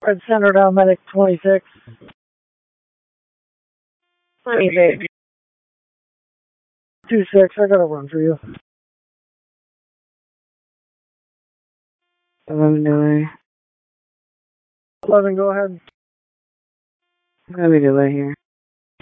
Red Center down medic 26. 26. 26, I got a run for you. 11 delay. 11, go ahead. Let me delay here.